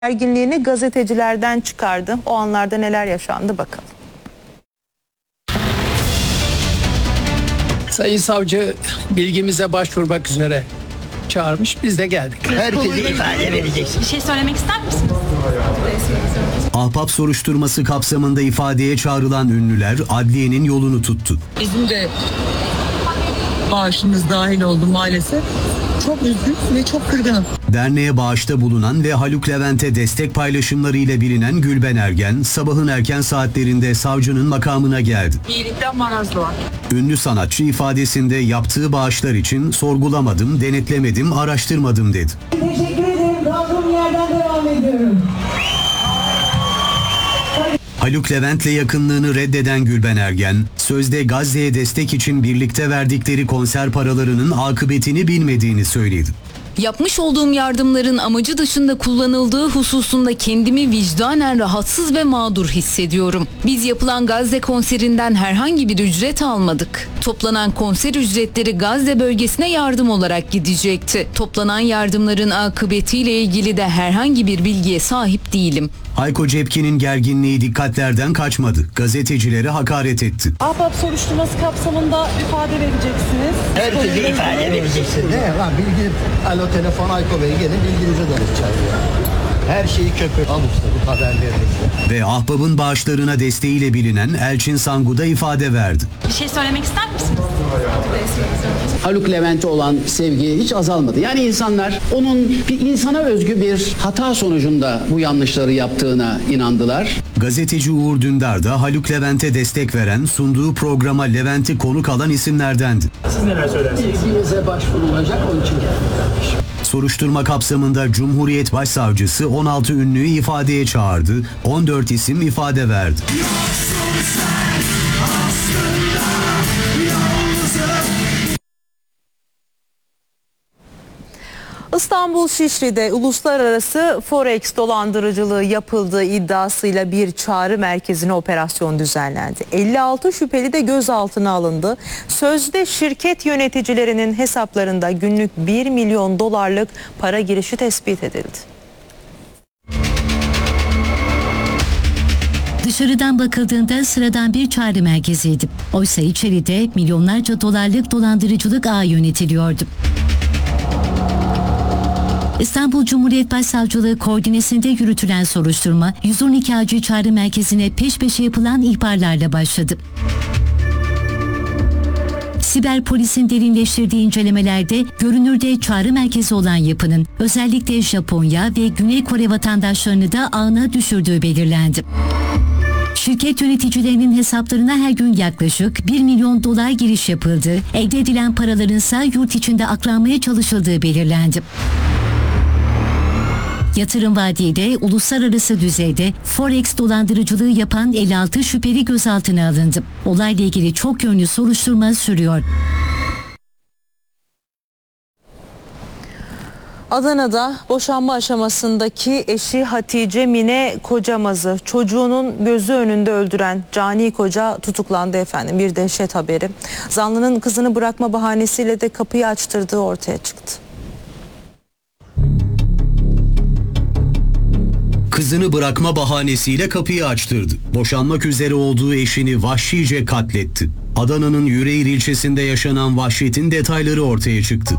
Gerginliğini gazetecilerden çıkardı. O anlarda neler yaşandı bakalım. Sayın Savcı bilgimize başvurmak üzere çağırmış. Biz de geldik. Herkese ifade vereceksin. Bir şey söylemek ister misiniz? Ahbap soruşturması kapsamında ifadeye çağrılan ünlüler adliyenin yolunu tuttu. Bizim de bağışımız dahil oldu maalesef. Çok üzgün ve çok kırgınım. Derneğe bağışta bulunan ve Haluk Levent'e destek paylaşımları ile bilinen Gülben Ergen, sabahın erken saatlerinde savcının makamına geldi. İyilikten maraz doğar. Ünlü sanatçı ifadesinde yaptığı bağışlar için sorgulamadım, denetlemedim, araştırmadım dedi. Teşekkür ederim. Kaldığım yerden devam ediyorum. Haluk Levent'le yakınlığını reddeden Gülben Ergen, sözde Gazze'ye destek için birlikte verdikleri konser paralarının akıbetini bilmediğini söyledi. Yapmış olduğum yardımların amacı dışında kullanıldığı hususunda kendimi vicdanen rahatsız ve mağdur hissediyorum. Biz yapılan Gazze konserinden herhangi bir ücret almadık. Toplanan konser ücretleri Gazze bölgesine yardım olarak gidecekti. Toplanan yardımların akıbetiyle ilgili de herhangi bir bilgiye sahip değilim. Hayko Cepkin'in gerginliği dikkatlerden kaçmadı. Gazetecilere hakaret etti. Ahbap soruşturması kapsamında ifade vereceksiniz. Herkese ifade vereceksin. Ne lan bilgi, alo telefon Ayko Bey gelin bilginize danışacağız ya. Her şeyi köpük abuk sabuk haberlerinizde. Ve ahbabın bağışlarına desteğiyle bilinen Elçin Sangu da ifade verdi. Bir şey söylemek ister misiniz? Haluk Levent'e olan sevgi hiç azalmadı. Yani insanlar onun bir insana özgü bir hata sonucunda bu yanlışları yaptığına inandılar. Gazeteci Uğur Dündar da Haluk Levent'e destek veren, sunduğu programa Levent'i konuk alan isimlerdendi. Siz neler söylersiniz? Bilginize başvurulacak, onun için geldim kardeşim. Soruşturma kapsamında Cumhuriyet Başsavcısı 16 ünlüyü ifadeye çağırdı, 14 isim ifade verdi. İstanbul Şişli'de uluslararası Forex dolandırıcılığı yapıldığı iddiasıyla bir çağrı merkezine operasyon düzenlendi. 56 şüpheli de gözaltına alındı. Sözde şirket yöneticilerinin hesaplarında günlük 1 milyon dolarlık para girişi tespit edildi. Dışarıdan bakıldığında sıradan bir çağrı merkeziydi. Oysa içeride milyonlarca dolarlık dolandırıcılık ağı yönetiliyordu. İstanbul Cumhuriyet Başsavcılığı koordinesinde yürütülen soruşturma 112 acil çağrı merkezine peş peşe yapılan ihbarlarla başladı. Siber polisin derinleştirdiği incelemelerde görünürde çağrı merkezi olan yapının özellikle Japonya ve Güney Kore vatandaşlarını da ağına düşürdüğü belirlendi. Şirket yöneticilerinin hesaplarına her gün yaklaşık 1 milyon dolar giriş yapıldı. Elde edilen paraların ise yurt içinde aklanmaya çalışıldığı belirlendi. Yatırım vaadiyle uluslararası düzeyde Forex dolandırıcılığı yapan 56 şüpheli gözaltına alındı. Olayla ilgili çok yönlü soruşturma sürüyor. Adana'da boşanma aşamasındaki eşi Hatice Mine Kocamaz'ı çocuğunun gözü önünde öldüren cani koca tutuklandı efendim. Bir dehşet haberi. Zanlının kızını bırakma bahanesiyle de kapıyı açtırdığı ortaya çıktı. Kızını bırakma bahanesiyle kapıyı açtırdı. Boşanmak üzere olduğu eşini vahşice katletti. Adana'nın Yüreğir ilçesinde yaşanan vahşetin detayları ortaya çıktı.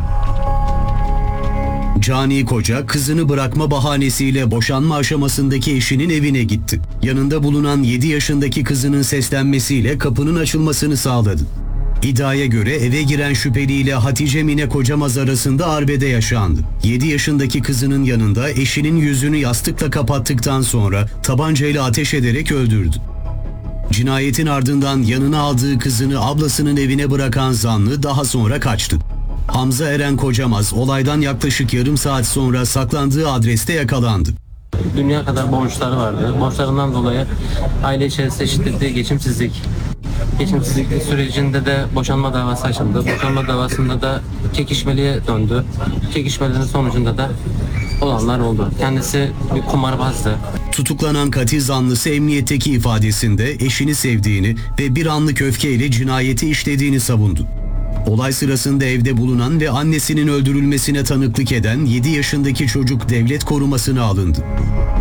Cani koca kızını bırakma bahanesiyle boşanma aşamasındaki eşinin evine gitti. Yanında bulunan 7 yaşındaki kızının seslenmesiyle kapının açılmasını sağladı. İddiaya göre eve giren şüpheliyle Hatice Mine Kocamaz arasında arbede yaşandı. 7 yaşındaki kızının yanında eşinin yüzünü yastıkla kapattıktan sonra tabancayla ateş ederek öldürdü. Cinayetin ardından yanına aldığı kızını ablasının evine bırakan zanlı daha sonra kaçtı. Hamza Eren Kocamaz olaydan yaklaşık yarım saat sonra saklandığı adreste yakalandı. Dünya kadar borçları vardı. Borçlarından dolayı aile içerisinde şiddetli geçimsizlik sürecinde de boşanma davası açıldı. Boşanma davasında da çekişmeliye döndü. Çekişmelerin sonucunda da olanlar oldu. Kendisi bir kumarbazdı. Tutuklanan katil zanlısı emniyetteki ifadesinde eşini sevdiğini ve bir anlık öfkeyle cinayeti işlediğini savundu. Olay sırasında evde bulunan ve annesinin öldürülmesine tanıklık eden 7 yaşındaki çocuk devlet korumasına alındı.